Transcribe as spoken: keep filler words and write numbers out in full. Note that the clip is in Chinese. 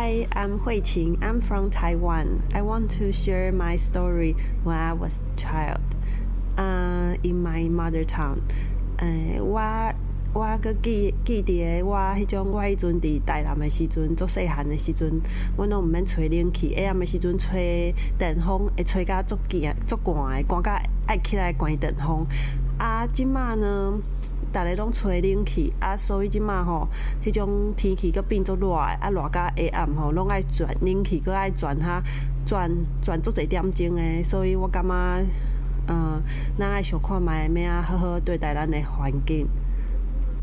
Hi, I'm Hui Qing. I'm from Taiwan. I want to share my story when I was a child, uh, in my mother tongue. 呃，我我佮记记伫个我迄种我迄阵伫台南的时阵，足细汉的时阵，阮拢毋免吹冷气，下暗的时阵吹电风，会吹甲足惊足寒的，寒甲爱起来关电风。啊，即马呢？逐个拢吹冷气，啊，所以即马吼，迄种天气佮变足热的，啊，热甲下暗吼，拢爱转冷气，佮爱转哈，转转足侪点钟的，所以我感觉，嗯，咱爱想看觅，要啊好好对待咱的环境。